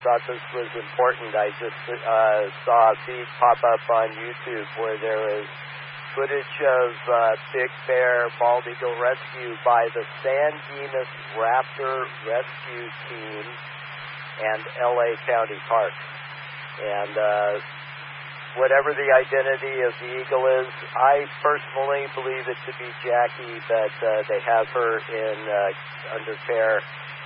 thought this was important. I just saw a feed pop up on YouTube where there is footage of Big Bear Bald Eagle rescue by the San Dimas Raptor Rescue Team and LA County Park. And whatever the identity of the eagle is, I personally believe it to be Jackie, but they have her in under care,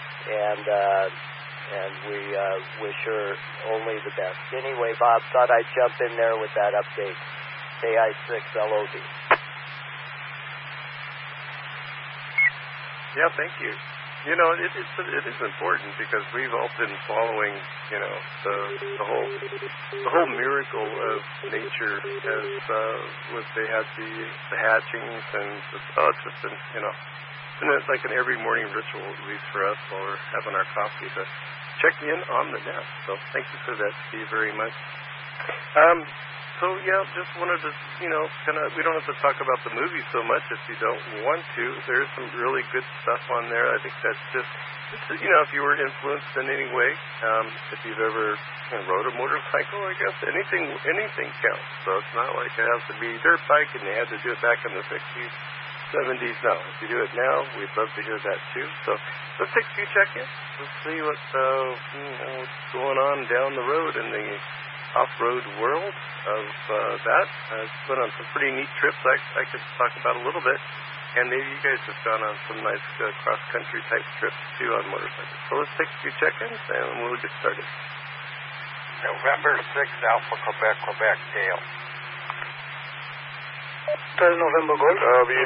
and we wish her only the best. Anyway, Bob, thought I'd jump in there with that update. KI6LOD. Yeah, thank you. You know, it is important because we've all been following, you know, the whole miracle of nature as they had the hatchings, and it's just been, you know, it's like an every morning ritual, at least for us while we're having our coffee, to check in on the nest. So thank you for that, Steve, very much. So, yeah, just wanted to, you know, we don't have to talk about the movie so much if you don't want to. There's some really good stuff on there. I think that's just, you know, if you were influenced in any way, if you've ever rode a motorcycle, I guess, anything counts. So it's not like it has to be a dirt bike and you had to do it back in the 60s, 70s. No, if you do it now, we'd love to hear that too. So let's take a few check-ins. Let's see what's going on down the road in the off-road world of that. I've been on some pretty neat trips I could talk about a little bit, and maybe you guys have gone on some nice cross-country type trips too on motorcycles. So let's take a few check-ins and we'll get started. November 6th, Alpha Quebec, Dale. November Golf.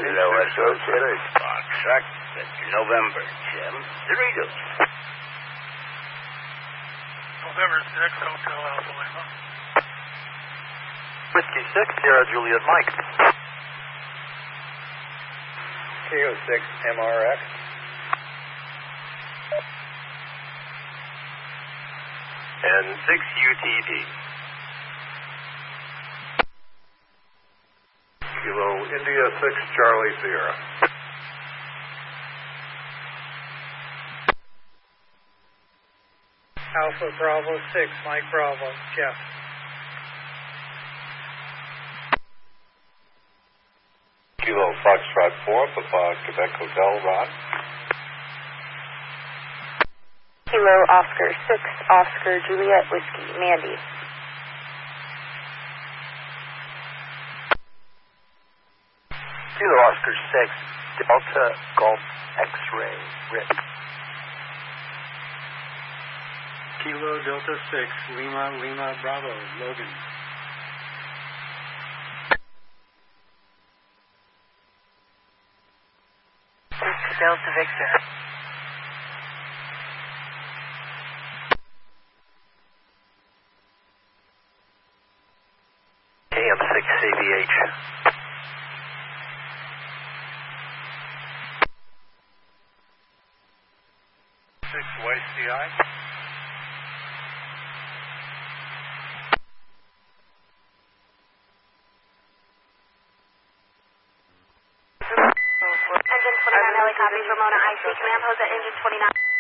Foxtrot, November, Jim, Doritos. November 6th, Hotel Alpha Lima. Whiskey 6, Sierra Juliet Mike. KO 6, MRX. And 6 UTD. Kilo India 6, Charlie Sierra. Alpha Bravo 6, Mike Bravo, Jeff. Kilo Foxtrot 4, Papa Quebec Hotel, Ron. Kilo Oscar 6, Oscar Juliet Whiskey, Mandy. Kilo Oscar 6, Delta Golf X-Ray, Rick. Kilo Delta 6, Lima Bravo, Logan. Delta Victor. AM6 CVH. YCI. Engine 29 LA copies, Ramona IC, command pose at engine 29.